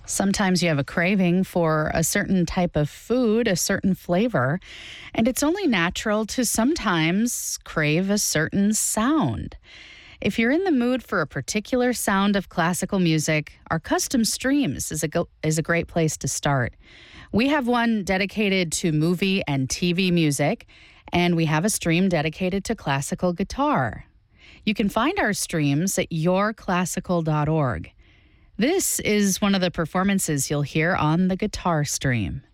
Sometimes you have a craving for a certain type of food, a certain flavor, and it's only natural to sometimes crave a certain sound. If you're in the mood for a particular sound of classical music, our custom streams is a great place to start. We have one dedicated to movie and TV music, and we have a stream dedicated to classical guitar. You can find our streams at yourclassical.org. This is one of the performances you'll hear on the guitar stream.